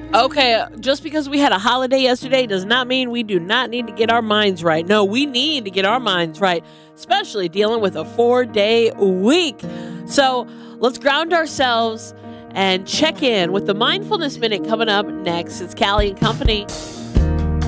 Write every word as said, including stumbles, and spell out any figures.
Okay, just because we had a holiday yesterday does not mean we do not need to get our minds right. No, we need to get our minds right, especially dealing with a four-day week. So let's ground ourselves and check in with the Mindfulness Minute coming up next. It's Callie and Company.